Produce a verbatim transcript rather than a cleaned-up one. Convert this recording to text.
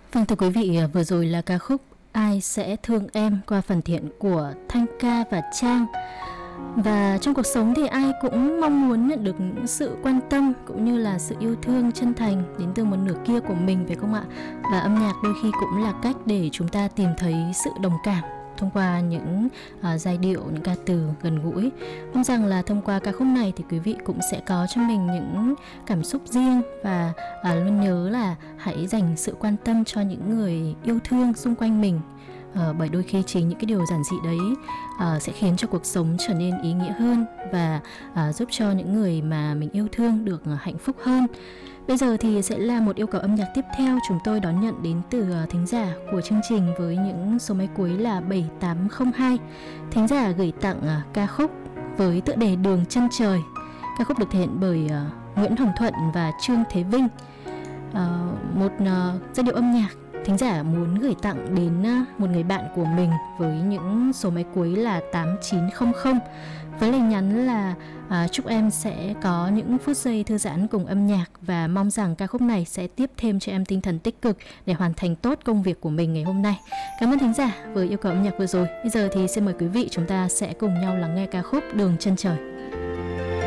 Vâng, thưa quý vị, vừa rồi là ca khúc Ai Sẽ Thương Em qua phần thiện của Thanh Ca và Trang. Và trong cuộc sống thì ai cũng mong muốn nhận được những sự quan tâm cũng như là sự yêu thương chân thành đến từ một nửa kia của mình, phải không ạ? Và âm nhạc đôi khi cũng là cách để chúng ta tìm thấy sự đồng cảm thông qua những uh, giai điệu, những ca từ gần gũi. Mong rằng là thông qua ca khúc này thì quý vị cũng sẽ có cho mình những cảm xúc riêng và uh, luôn nhớ là hãy dành sự quan tâm cho những người yêu thương xung quanh mình. Uh, bởi đôi khi chính những cái điều giản dị đấy uh, sẽ khiến cho cuộc sống trở nên ý nghĩa hơn và uh, giúp cho những người mà mình yêu thương được uh, hạnh phúc hơn. Bây giờ thì sẽ là một yêu cầu âm nhạc tiếp theo chúng tôi đón nhận đến từ uh, thính giả của chương trình với những số máy cuối là bảy tám không hai. Thính giả gửi tặng uh, ca khúc với tựa đề Đường Chân Trời. Ca khúc được thể hiện bởi uh, Nguyễn Hồng Thuận và Trương Thế Vinh. Uh, một uh, giai điệu âm nhạc thính giả muốn gửi tặng đến một người bạn của mình với những số máy cuối là tám chín không không, với lời nhắn là à, chúc em sẽ có những phút giây thư giãn cùng âm nhạc và mong rằng ca khúc này sẽ tiếp thêm cho em tinh thần tích cực để hoàn thành tốt công việc của mình ngày hôm nay. Cảm ơn thính giả với yêu cầu âm nhạc vừa rồi. Bây giờ thì xin mời quý vị chúng ta sẽ cùng nhau lắng nghe ca khúc Đường Chân Trời.